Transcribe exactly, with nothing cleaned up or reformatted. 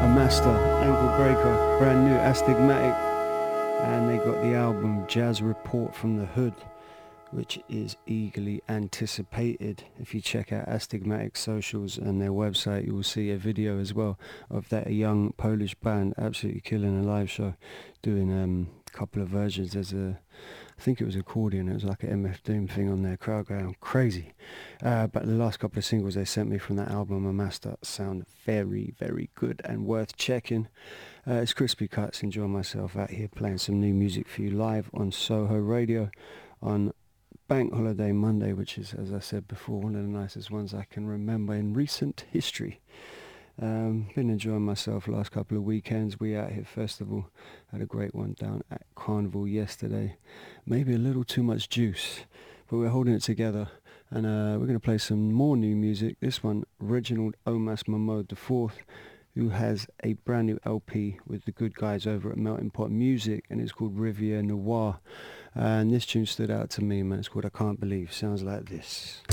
Master, Ankle Breaker, brand new Astigmatic, and they got the album Jazz Report from the Hood, which is eagerly anticipated. If you check out Astigmatic's socials and their website, you will see a video as well of that young Polish band absolutely killing a live show, doing um, a couple of versions. There's a, I think it was accordion, it was like an M F Doom thing on their crowd going crazy. Uh, but the last couple of singles they sent me from that album, A Master, sound very, very good and worth checking. Uh, it's Crispy Cuts, enjoying myself out here playing some new music for you live on Soho Radio on Bank Holiday Monday, which is, as I said before, one of the nicest ones I can remember in recent history. Um, been enjoying myself the last couple of weekends. We out here festival, had a great one down at Carnival yesterday. Maybe a little too much juice, but we're holding it together, and uh, we're going to play some more new music. This one, Reginald Omas Mahmoud the fourth, who has a brand new L P with the good guys over at Melting Pot Music, and it's called Riviera Noir. Uh, and this tune stood out to me, man. It's called I Can't Believe. Sounds like this.